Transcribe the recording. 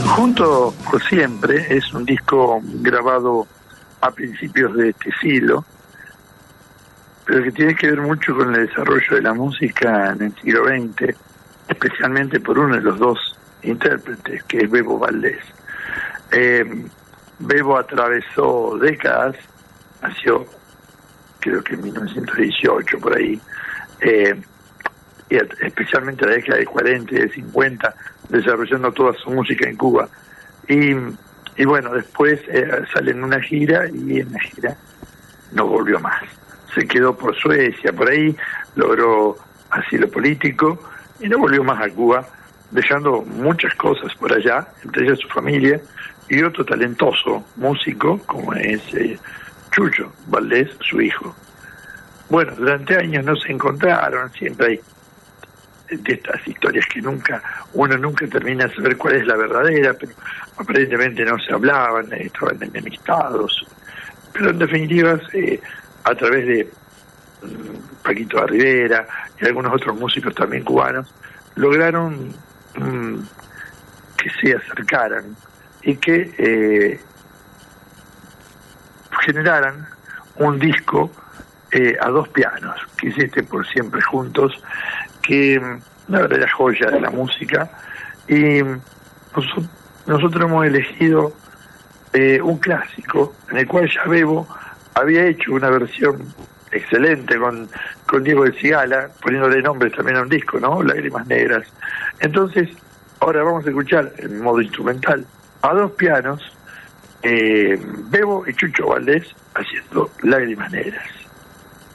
Junto por Siempre es un disco grabado a principios de este siglo, pero que tiene que ver mucho con el desarrollo de la música en el siglo XX, especialmente por uno de los dos intérpretes, que es Bebo Valdés. Bebo atravesó décadas, nació creo que en 1918 por ahí, y especialmente la década de 40 y de 50, desarrollando toda su música en Cuba. Y bueno, después sale en una gira y en la gira no volvió más. Se quedó por Suecia, por ahí, logró asilo político y no volvió más a Cuba, dejando muchas cosas por allá, entre ellas su familia y otro talentoso músico como es Chucho Valdés, su hijo. Bueno, durante años no se encontraron, siempre hay de estas historias que uno nunca termina de saber cuál es la verdadera, pero aparentemente no se hablaban, estaban enemistados, pero en definitiva a través de Paquito de Rivera y algunos otros músicos también cubanos lograron que se acercaran y que generaran un disco a dos pianos, que es este Por Siempre Juntos, que una verdadera joya de la música. Y nosotros hemos elegido un clásico en el cual ya Bebo había hecho una versión excelente con Diego del Cigala, poniéndole nombres también a un disco, ¿no? Lágrimas Negras. Entonces, ahora vamos a escuchar en modo instrumental a dos pianos, Bebo y Chucho Valdés haciendo Lágrimas Negras.